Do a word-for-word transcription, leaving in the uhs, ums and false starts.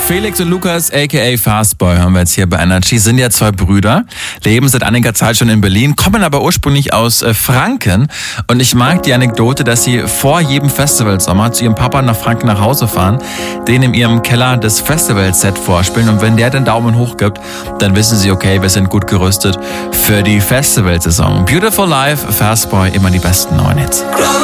Felix und Lukas, aka Fastboy, hören wir jetzt hier bei Energy. Sind ja zwei Brüder, leben seit einiger Zeit schon in Berlin, kommen aber ursprünglich aus äh, Franken. Und ich mag die Anekdote, dass sie vor jedem Festivalsommer zu ihrem Papa nach Franken nach Hause fahren, den in ihrem Keller das Festivalset vorspielen. Und wenn der den Daumen hoch gibt, dann wissen sie, okay, wir sind gut gerüstet für die Festivalsaison. Beautiful Life, Fastboy, immer die besten neuen Hits.